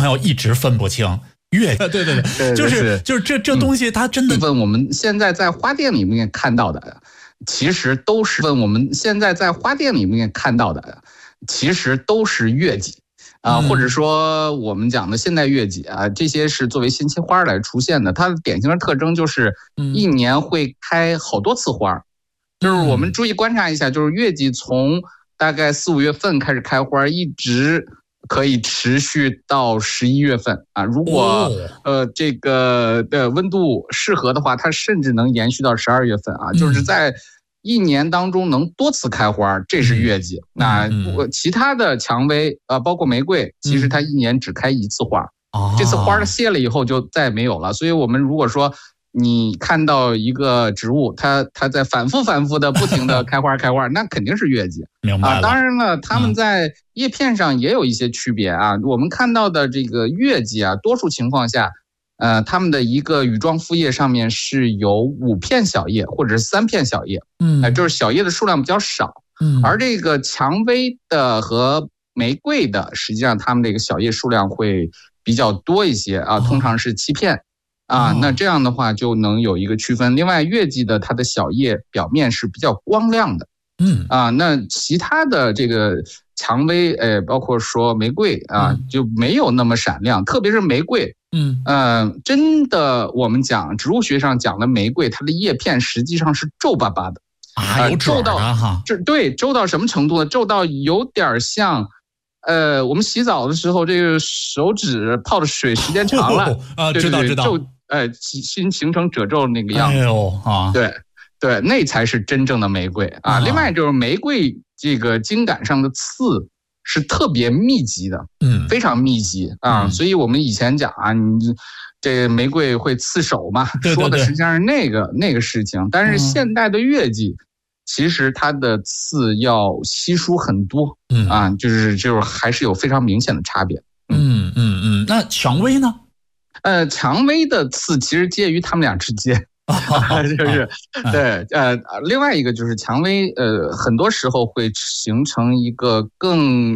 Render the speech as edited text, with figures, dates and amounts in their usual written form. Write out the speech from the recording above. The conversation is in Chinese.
朋友一直分不清。对，就是这东西，它真的问我们现在在花店里面看到的，其实都是问我们现在在花店里面看到的，其实都是月季或者说我们讲的现代月季这些是作为新期花来出现的。它的典型的特征就是一年会开好多次花，就是我们注意观察一下，就是月季从大概4、5月份开始开花，一直可以持续到11月份如果这个的温度适合的话，它甚至能延续到12月份就是在一年当中能多次开花，这是月季。那其他的蔷薇包括玫瑰，其实它一年只开一次花，这次花谢了以后就再没有了。所以我们如果说你看到一个植物，它在反复的不停的开花，那肯定是月季。 明白了。 当然了，它们在叶片上也有一些区别我们看到的这个月季多数情况下，它们的一个羽状复叶上面是有5片小叶或者是3片小叶，就是小叶的数量比较少。而这个蔷薇的和玫瑰的，实际上它们这个小叶数量会比较多一些通常是7片。那这样的话就能有一个区分。另外，月季的它的小叶表面是比较光亮的，那其他的这个蔷薇，包括说玫瑰就没有那么闪亮，特别是玫瑰，真的我们讲植物学上讲的玫瑰，它的叶片实际上是皱巴巴的有皱到对，皱到什么程度呢？皱到有点像。我们洗澡的时候，这个手指泡的水时间长了知道形成褶皱那个样子。对，那才是真正的玫瑰另外就是玫瑰这个茎秆上的刺是特别密集的，非常密集所以我们以前讲你这玫瑰会刺手嘛，说的实际上是那个事情。但是现代的月季其实它的刺要稀疏很多就是还是有非常明显的差别。 那蔷薇呢？ 蔷薇的刺其实介于它们俩之间。就是对另外一个就是蔷薇很多时候会形成一个更